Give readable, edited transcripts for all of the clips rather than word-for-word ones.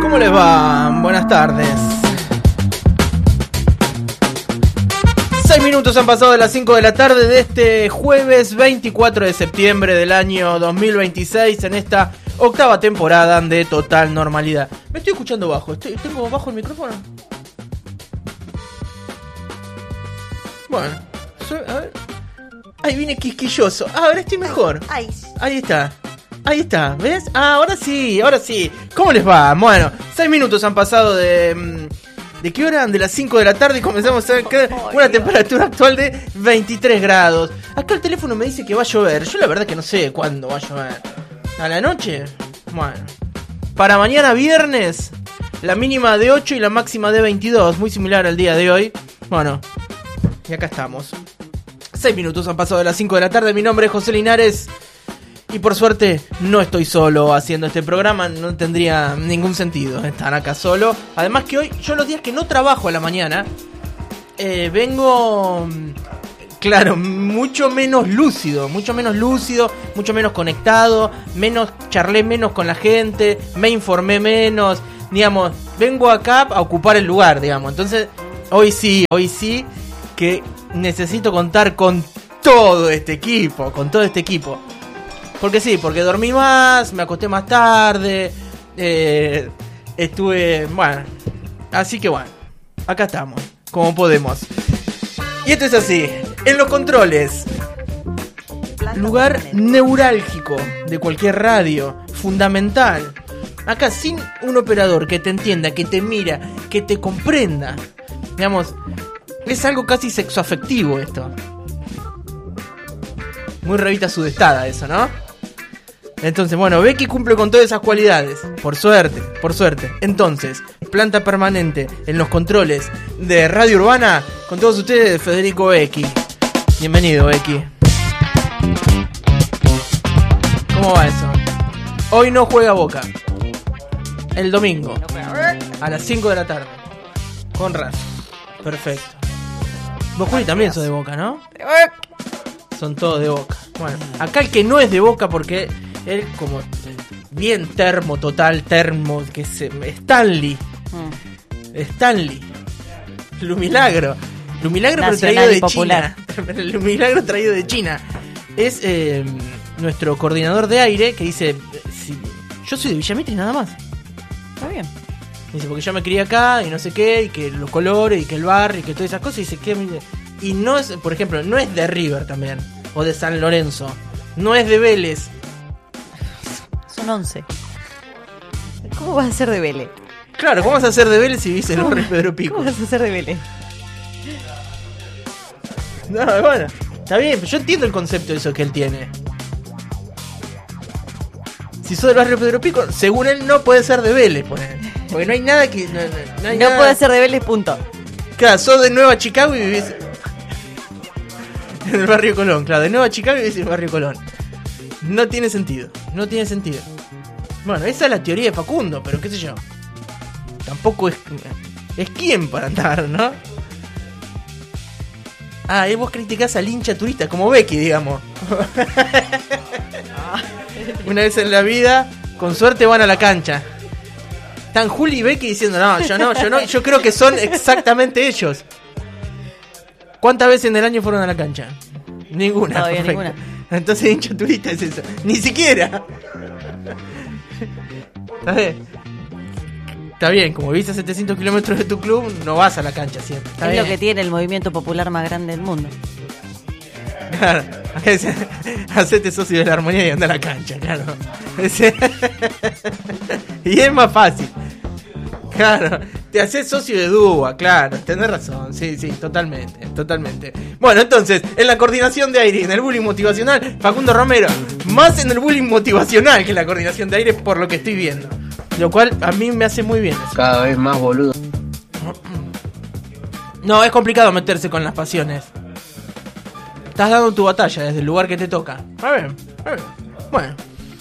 ¿Cómo les va? Buenas tardes. 6 minutos han pasado de las 5 de la tarde de este jueves 24 de septiembre del año 2026 en esta octava temporada de Total Normalidad. Me estoy escuchando bajo. ¿Tengo bajo el micrófono? Bueno, a ver. Ahí viene quisquilloso. Ahora estoy mejor. Ahí está. Ahí está, ¿ves? Ahora sí. ¿Cómo les va? Bueno, 6 minutos han pasado ¿de qué hora? De las 5 de la tarde y comenzamos a ver una temperatura actual de 23 grados. Acá el teléfono me dice que va a llover. Yo la verdad que no sé cuándo va a llover. ¿A la noche? Bueno. Para mañana viernes, la mínima de 8 y la máxima de 22. Muy similar al día de hoy. Bueno, y acá estamos. 6 minutos han pasado de las 5 de la tarde. Mi nombre es José Linares. Y por suerte no estoy solo haciendo este programa, no tendría ningún sentido estar acá solo. Además que hoy, yo los días que no trabajo a la mañana, vengo, claro, mucho menos lúcido, mucho menos conectado, charlé menos con la gente, me informé menos, digamos, vengo acá a ocupar el lugar, digamos. Entonces, hoy sí que necesito contar con todo este equipo, Porque sí, porque dormí más, me acosté más tarde, bueno, así que bueno, acá estamos, como podemos. Y esto es así, en los controles, lugar neurálgico de cualquier radio, fundamental. Acá sin un operador que te entienda, que te mira, que te comprenda, digamos, es algo casi sexoafectivo esto. Muy revista sudestada eso, ¿no? Entonces, bueno, Becky cumple con todas esas cualidades. Por suerte. Entonces, planta permanente en los controles de Radio Urbana. Con todos ustedes, Federico Becky. Bienvenido, Becky. ¿Cómo va eso? Hoy no juega Boca. El domingo. A las 5 de la tarde. Con razón. Perfecto. Vos, Juli, también sos de Boca, ¿no? Son todos de Boca. Bueno, acá el que no es de Boca porque él como bien termo, que es Stanley. Lumilagro pero traído de China. Lumilagro traído de China. Es nuestro coordinador de aire que dice, yo soy de Villamitre y nada más. Está bien. Dice, porque yo me crié acá y no sé qué, y que los colores, y que el barrio, y que todas esas cosas, y dice que... Y no es, por ejemplo, no es de River también, o de San Lorenzo, no es de Vélez. Son 11. ¿Cómo vas a ser de Vélez? Claro, ¿cómo vas a ser de Vélez si vivís en el barrio Pedro Pico? ¿Cómo vas a ser de Vélez? No, bueno, está bien, pero yo entiendo el concepto de eso que él tiene. Si sos del barrio Pedro Pico, según él no puede ser de Vélez, porque no hay nada que... No puede ser de Vélez, punto. Claro, sos de Nueva Chicago y vivís en el barrio Colón. Claro, de Nueva Chicago y vivís en el barrio Colón. No tiene sentido. Bueno, esa es la teoría de Facundo, pero qué sé yo. Tampoco es quien para andar, ¿no? Y vos criticás al hincha turista, como Becky, digamos. Una vez en la vida, con suerte van a la cancha. Están Juli y Becky diciendo, yo no, yo creo que son exactamente ellos. ¿Cuántas veces en el año fueron a la cancha? Ninguna. Todavía ninguna. Entonces hincha turista es eso. Ni siquiera. Está bien, como vivís a 700 kilómetros de tu club, no vas a la cancha siempre. Es bien. Lo que tiene el movimiento popular más grande del mundo. Claro, hacete socio de la Armonía y anda a la cancha, claro. Y es más fácil. Claro, te haces socio de DUA, claro, tenés razón, sí, totalmente. Bueno, entonces, en la coordinación de aire y en el bullying motivacional, Facundo Romero, más en el bullying motivacional que en la coordinación de aire, por lo que estoy viendo. Lo cual a mí me hace muy bien eso. Cada vez más boludo. No, es complicado meterse con las pasiones. Estás dando tu batalla desde el lugar que te toca. A ver. Bueno.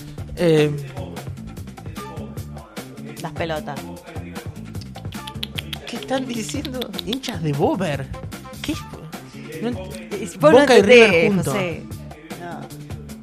Las pelotas. ¿Qué están diciendo? Hinchas de Bober. ¿Qué? Boca y River juntos. José. No.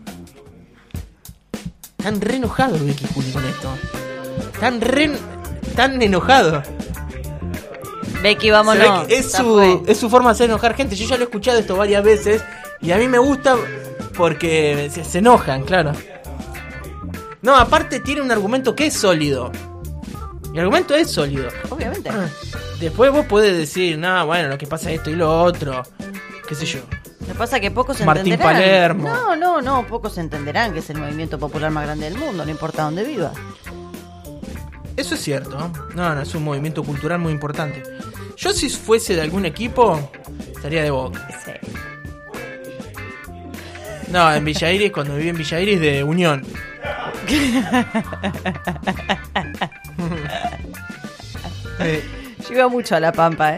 Están re enojados Becky y Juli con esto. Están re... están enojados. Becky, vámonos. Es su forma de hacer enojar gente. Yo ya lo he escuchado esto varias veces y a mí me gusta porque se enojan, claro. No, aparte tiene un argumento que es sólido. El argumento es sólido. Obviamente. Después vos podés decir, no, bueno, lo que pasa es esto y lo otro. Qué sé yo. Lo que pasa es que pocos Martín entenderán. Palermo. No, pocos entenderán que es el movimiento popular más grande del mundo, no importa dónde viva. Eso es cierto. No, es un movimiento cultural muy importante. Yo si fuese de algún equipo, estaría de Boca. Sí. No, en Villa Iris, cuando viví en Villa Iris, de Unión. Yo iba mucho a La Pampa,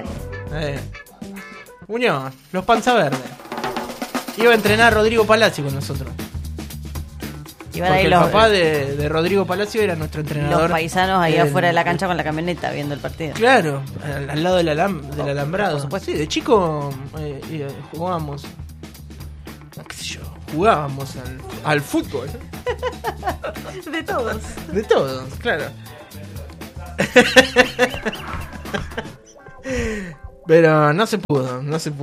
Unión, los Panza Verde. Iba a entrenar a Rodrigo Palacio con nosotros. Iban Porque ahí el papá de Rodrigo Palacio era nuestro entrenador. Los paisanos ahí afuera de la cancha con la camioneta viendo el partido. Claro, al lado del alambrado. Por supuesto. Sí, de chico jugábamos. ¿Qué sé yo? Jugábamos al fútbol. De todos. De todos, claro. Pero no se pudo.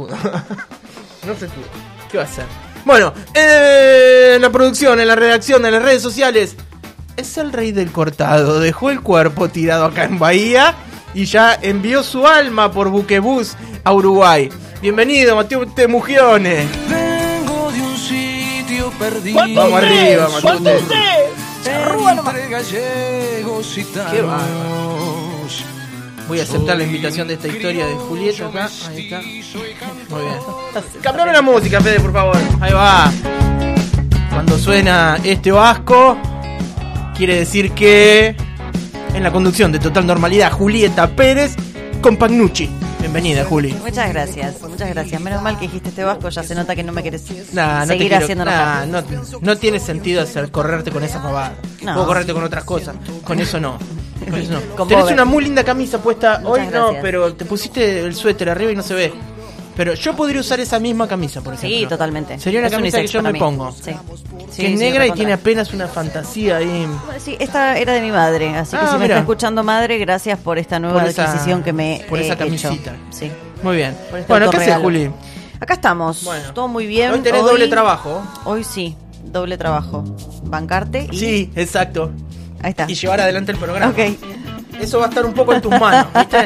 ¿Qué va a hacer? Bueno, en la producción, en la redacción, en las redes sociales, es el rey del cortado. Dejó el cuerpo tirado acá en Bahía y ya envió su alma por buquebús a Uruguay. Bienvenido, Mateo Temugione. Vengo de un sitio perdido. Vamos arriba, Mateo. Entre gallegos y Qué bárbaro. Voy a aceptar la invitación de esta historia de Julieta acá. Ahí está. Muy bien. Cambiame la música, Fede, por favor. Ahí va. Cuando suena este vasco, quiere decir que en la conducción de Total Normalidad, Julieta Pérez con Pagnucci. Bienvenida, Juli. Muchas gracias. Menos mal que dijiste este vasco, ya se nota que no me querés seguir haciendo nada. No tiene sentido correrte con esa pavada. No. Puedo correrte con otras cosas. Con eso no. Con Tenés Bober. una muy linda camisa puesta. Muchas Hoy no, gracias. pero te pusiste el suéter arriba y no se ve. Pero yo podría usar esa misma camisa, por ejemplo. Sí, totalmente. Sería una Es camisa que unisex yo para me mí. pongo. Sí. Que es negra y tiene apenas una fantasía ahí. Bueno, sí, esta era de mi madre, así que si me mira. está escuchando madre, gracias por esta nueva Por esa- adquisición que me por esa he camisita. hecho. Sí. Muy bien. Por este Bueno, ¿qué haces, autorregalo. Juli? Acá estamos, Bueno. todo muy bien. Hoy tenés doble trabajo. Hoy sí, doble trabajo. Bancarte y... Sí, exacto. Ahí está. Y llevar adelante el programa. Ok, Eso va a estar un poco en tus manos, ¿viste?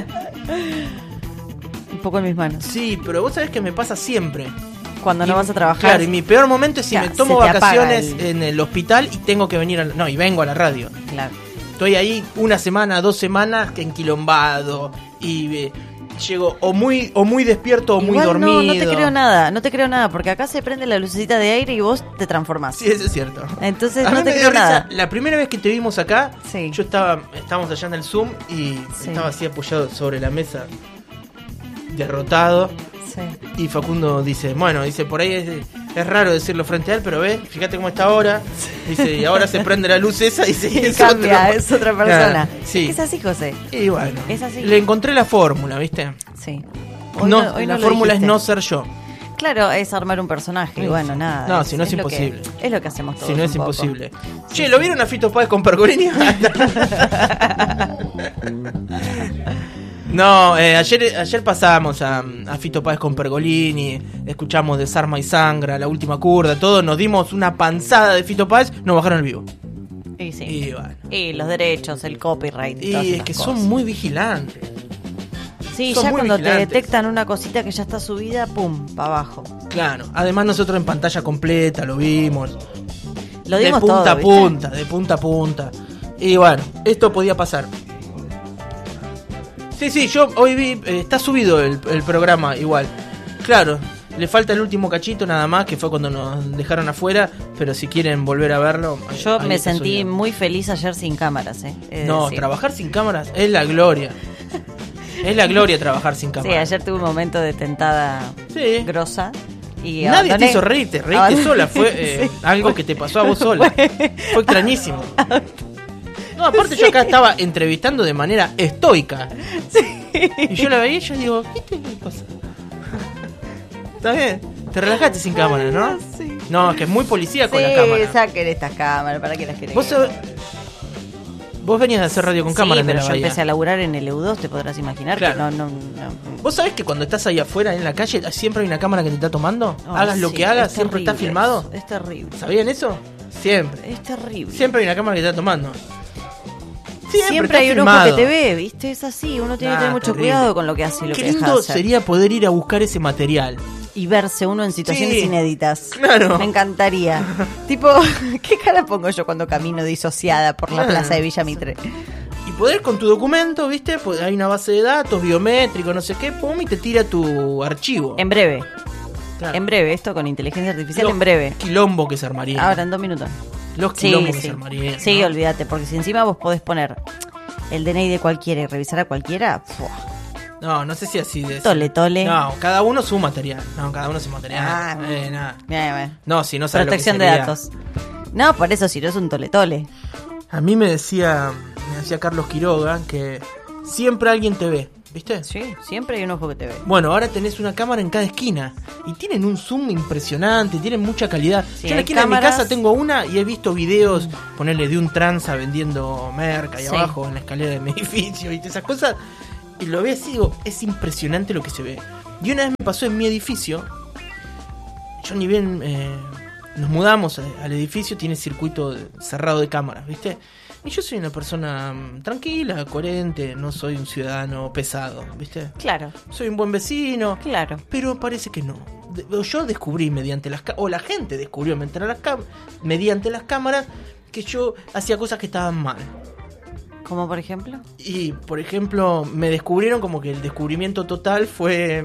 un poco en mis manos. Sí, pero vos sabés que me pasa siempre. Cuando no Y- vas a trabajar. Claro, y mi peor momento es si Ya, me tomo se te apaga vacaciones en el hospital y tengo que venir no, y vengo a la radio. Claro. Estoy ahí una semana, 2 semanas enquilombado y llego o muy despierto o muy Igual dormido. no te creo nada, porque acá se prende la lucecita de aire y vos te transformás. Sí, eso es cierto. Entonces A mí no te me creo dio risa. nada. La primera vez que te vimos acá, Sí. estábamos allá en el Zoom y Sí. estaba así apoyado sobre la mesa, derrotado. Sí. Y Facundo dice, por ahí es raro decirlo frente a él, pero ve, fíjate cómo está ahora. Dice, y ahora se prende la luz esa y Y es cambia, otro. es otra persona. Claro, sí. Es así, José. Y bueno, Es así. le encontré la fórmula, ¿viste? Sí. La lo fórmula es dijiste. no ser yo. Claro, es armar un personaje. Y bueno, nada. No, si no es lo que- imposible. es lo que hacemos todos. Si no es un poco. imposible. Che, ¿lo vieron a Fito Páez con Pergolini? No, ayer pasamos a Fito Páez con Pergolini, escuchamos Desarma y Sangra, La Última Curda, todo, nos dimos una panzada de Fito Páez, nos bajaron el vivo. Y sí. Y bueno. Y los derechos, el copyright. Y, todas Y es esas que cosas. son muy vigilantes. Sí, son ya muy cuando vigilantes. te detectan una cosita que ya está subida, pum, para abajo. Claro, además nosotros en pantalla completa lo vimos. Lo de dimos punta todo, a ¿viste? punta, de punta a punta. Y bueno, esto podía pasar. Sí, yo hoy vi, está subido el programa igual. Claro, le falta el último cachito nada más, que fue cuando nos dejaron afuera, pero si quieren volver a verlo... Yo ahí me está sentí subido. muy feliz ayer sin cámaras, Es No, decir. trabajar sin cámaras es la gloria. Es la gloria trabajar sin Sí, cámaras. ayer tuve un momento de tentada Sí. grosa. Y Nadie abandoné- te hizo reírte, sola. Fue Sí. algo que te pasó a vos sola. Fue extrañísimo. No, aparte yo acá estaba entrevistando de manera estoica. Y yo la veía y yo digo, ¿qué pasa? Está bien, te relajaste sin cámara, ¿no? Sí. No, es que es muy policía con Sí, la cámara. saquen estas cámaras, ¿para qué las querés? Vos sabés, Vos venías de hacer radio con cámara en pero la yo Bahía. empecé a laburar en el EU2, te podrás imaginar Claro. que no. ¿Vos sabés que cuando estás ahí afuera en la calle siempre hay una cámara que te está tomando? Hagas lo sí, que hagas, es siempre está terrible filmado. eso, es terrible. ¿Sabían eso? Siempre. Es terrible. Siempre hay una cámara que te está tomando. Siempre está hay un ojo filmado. que te ve, ¿viste? Es así, uno tiene que tener mucho terrible. cuidado con lo que hace y lo Qué que deja lindo de hacer. sería poder ir a buscar ese material. Y verse uno en situaciones Sí. inéditas. Claro. Me encantaría. Tipo, ¿qué cara pongo yo cuando camino disociada por la Claro. plaza de Villa Mitre? Y poder con tu documento, ¿viste? Pues hay una base de datos, biométrico, no sé qué, pum, y te tira tu archivo. En breve. Claro. En breve, esto con inteligencia artificial, Los en breve. quilombo que se armaría. Ahora, en 2 minutos. Los quilombos que se armarían. Sí, ¿no? olvídate, porque si encima vos podés poner el DNI de cualquiera y revisar a cualquiera, ¡fua! No sé si así de... Tole, tole. No, cada uno su material. No, cada uno su material. Nada. Bueno. No, si no sabes Protección lo que de sería. datos. No, por eso si no es un tole tole. A mí me decía Carlos Quiroga que siempre alguien te ve, ¿viste? Sí, siempre hay un ojo que te ve. Bueno, ahora tenés una cámara en cada esquina y tienen un zoom impresionante, tienen mucha calidad. Sí, Yo en la hay esquina de mi cámaras. casa tengo una y he visto videos, ponerle de un tranza vendiendo merca ahí Sí. abajo en la escalera de mi edificio y esas cosas. Y lo veo así, digo, es impresionante lo que se ve. Y una vez me pasó en mi edificio, yo ni bien nos mudamos al edificio, tiene circuito cerrado de cámaras, ¿viste? Y yo soy una persona tranquila, coherente, no soy un ciudadano pesado, ¿viste? Claro, Soy un buen vecino, claro. pero parece que no. Yo descubrí mediante las cámaras, o la gente descubrió mediante las cámaras, que yo hacía cosas que estaban mal. ¿Como por ejemplo? Y, por ejemplo, me descubrieron como que el descubrimiento total fue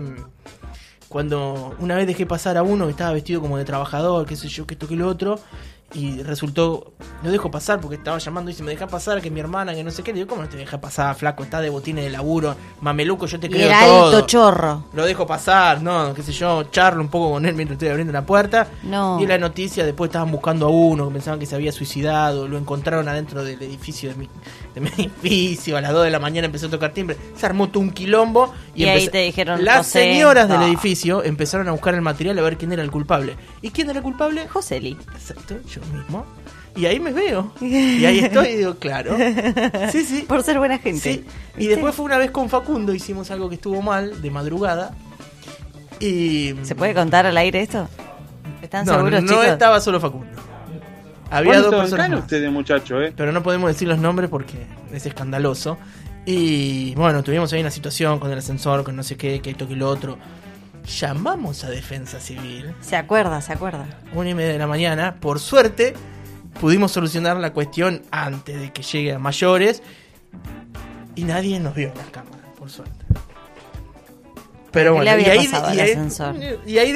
cuando una vez dejé pasar a uno que estaba vestido como de trabajador, qué sé yo, que esto que lo otro, y resultó, lo dejo pasar porque estaba llamando y dice, me deja pasar, que mi hermana, que no sé qué. Le digo, ¿cómo no te deja pasar, flaco? Está de botines de laburo, mameluco, yo te Y creo era todo. alto chorro. Lo dejo pasar, no, qué sé yo, charlo un poco con él mientras estoy abriendo la puerta. No. Y la noticia, después estaban buscando a uno, que pensaban que se había suicidado, lo encontraron adentro del edificio de mi edificio, a las 2 de la mañana empezó a tocar timbre, se armó todo un quilombo. Y ahí te dijeron, las José, señoras del no. edificio empezaron a buscar el material a ver quién era el culpable. ¿Y quién era el culpable? Joseli. Exacto, yo mismo. Y ahí me veo. Y ahí estoy y digo, claro. Sí, sí. Por ser buena gente. Sí. Y después fue una vez con Facundo, hicimos algo que estuvo mal, de madrugada. Y... ¿Se puede contar al aire esto? ¿Están seguros, no chicos? estaba solo Facundo. Había dos personas más. ustedes, muchachos, Pero no podemos decir los nombres porque es escandaloso. Y bueno, tuvimos ahí una situación con el ascensor, con no sé qué, que esto, que lo otro. Llamamos a Defensa Civil. Se acuerda. 1:30 de la mañana. Por suerte, pudimos solucionar la cuestión antes de que llegue a mayores. Y nadie nos vio en las cámaras, por suerte. Pero ¿Qué bueno, le había y ahí, pasado al ascensor? y ahí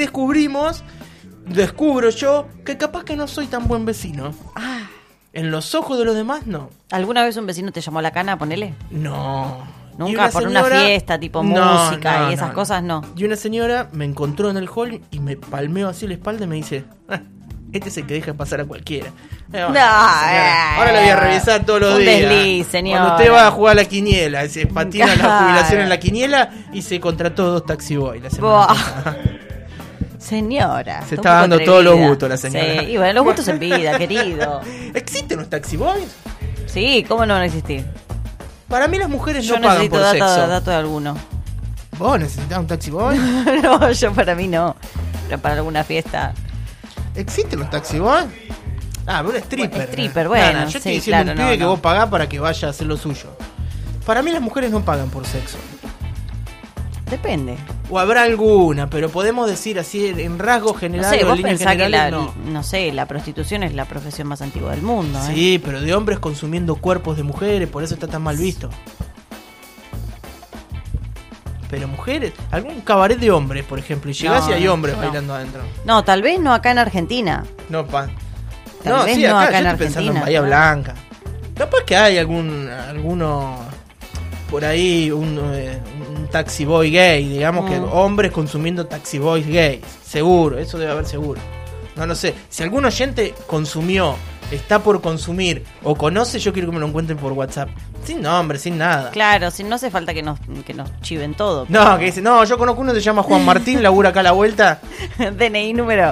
descubro yo que capaz que no soy tan buen vecino. Ah, En los ojos de los demás, no. ¿alguna vez un vecino te llamó a la cana, ponele? No. Y Nunca, por una fiesta, tipo música y esas cosas, no. Y una señora me encontró en el hall y me palmeó así la espalda y me dice, este es el que deja pasar a cualquiera. Bueno, señora, ahora lo voy a revisar todos los un días. desliz, señora. Cuando usted va a jugar a la quiniela, se patina la Claro. jubilación en la quiniela y se contrató 2 taxi boy la semana Buah. pasada. Señora. Se un está poco dando atrevida. todos los gustos la señora. Sí, y bueno, los gustos en vida, querido. ¿Existen los taxi boys? Sí, ¿cómo no van a existir? Para mí las mujeres Yo no pagan necesito por sexo. dato de alguno. ¿Vos necesitas un taxi boy? No, yo para mí no. Pero para alguna fiesta. ¿Existen los taxi boys? Ah, pero un stripper. Stripper, bueno, yo sí, estoy diciendo claro, un pibe no, que no. vos pagás para que vaya a hacer lo suyo. Para mí las mujeres no pagan por sexo. Depende. O habrá alguna, pero podemos decir así en rasgos No generales sé, o vos en líneas pensás que generales, no sé, la prostitución es la profesión más antigua del mundo, ¿eh? Sí, pero de hombres consumiendo cuerpos de mujeres, por eso está tan mal visto. Pero mujeres, algún cabaret de hombres, por ejemplo, y llegás No, y hay hombres no. bailando adentro. No, tal vez no acá en Argentina. No, Tal no, vez sí, no acá, acá en yo estoy pensando en Argentina, Bahía claro. Blanca. Capaz que hay alguno por ahí, un taxi boy gay, digamos que hombres consumiendo taxi boys gays. Seguro, eso debe haber seguro. No sé. Si algún oyente consumió, está por consumir o conoce, yo quiero que me lo encuentren por WhatsApp. Sin nombre, sin nada. Claro, si no hace falta que nos chiven todo. No, que dice, no, yo conozco uno que se llama Juan Martín, labura acá a la vuelta. DNI número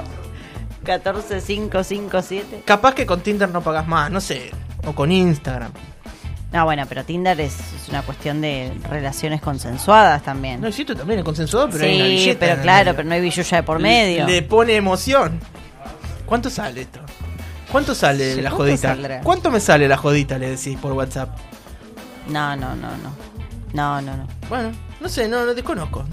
14557. Capaz que con Tinder no pagás más, no sé. O con Instagram. No, bueno, pero Tinder es una cuestión de relaciones consensuadas también. No, esto también es consensuado, pero sí, hay una billeta. Pero claro, pero no hay billulla de por medio. Le pone emoción. ¿Cuánto sale esto? ¿Cuánto sale la jodita? Saldrá? ¿ ¿Cuánto me sale la jodita, le decís por WhatsApp? No. Bueno, no sé, no desconozco.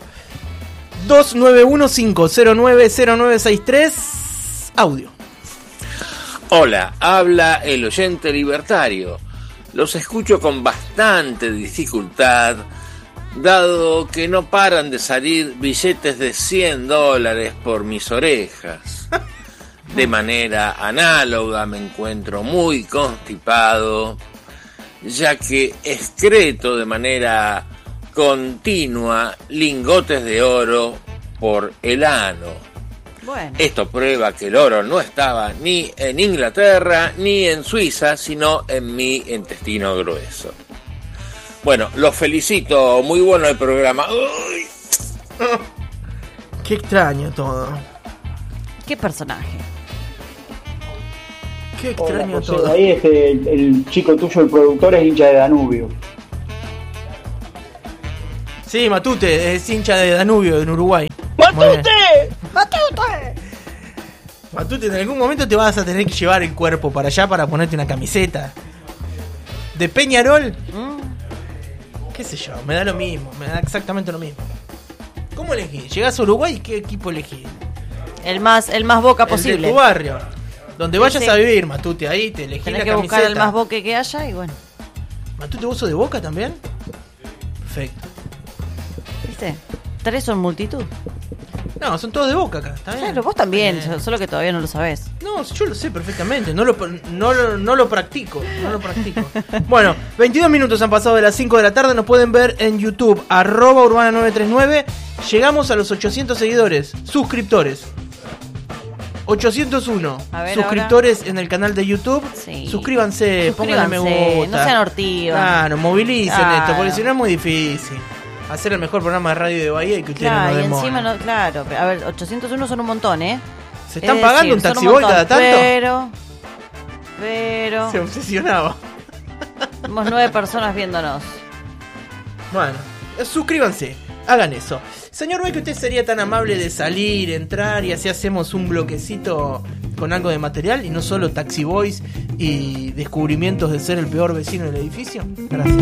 2915090963 audio. Hola, habla el oyente libertario. Los escucho con bastante dificultad, dado que no paran de salir billetes de $100 por mis orejas. De manera análoga me encuentro muy constipado, ya que excreto de manera continua lingotes de oro por el ano. Bueno. Esto prueba que el oro no estaba ni en Inglaterra ni en Suiza, sino en mi intestino grueso. Bueno, los felicito, muy bueno el programa. ¡Uy! Qué extraño todo. ¿Qué personaje? Qué extraño todo. Ahí el chico tuyo, el productor, es hincha de Danubio. Sí, Matute es hincha de Danubio en Uruguay. ¡Matute! Matute, en algún momento te vas a tener que llevar el cuerpo para allá para ponerte una camiseta. ¿De Peñarol? Qué sé yo, me da lo mismo, me da exactamente lo mismo. ¿Cómo elegís? Llegás a Uruguay y ¿qué equipo elegís? El más boca posible. El de tu barrio. Donde vayas a vivir, Matute, ahí te elegís tenés la que camiseta. buscar el más boque que haya y bueno. ¿Matute, vos sos de Boca también? Perfecto. ¿Viste? 3 son multitud. No, son todos de Boca acá, ¿está bien? Claro, vos también, solo que todavía no lo sabés. No, yo lo sé perfectamente, no lo practico, Bueno, 22 minutos han pasado de las 5 de la tarde, nos pueden ver en YouTube, @urbana939. Llegamos a los 800 seguidores, suscriptores. 801 suscriptores ahora en el canal de YouTube. Sí. Suscríbanse, pónganle me gusta. No sean hortivas. Claro, movilicen esto, porque si no es muy difícil hacer el mejor programa de radio de Bahía y que ustedes no demoran. Encima no, claro, a ver, 801 son un montón, ¿eh? ¿Se están pagando un Taxi Boy cada tanto? Pero se obsesionaba. Somos 9 personas viéndonos. Bueno, suscríbanse, hagan eso. Señor Boy, que usted sería tan amable de salir, entrar y así hacemos un bloquecito con algo de material y no solo Taxi Boys y descubrimientos de ser el peor vecino del edificio. Gracias.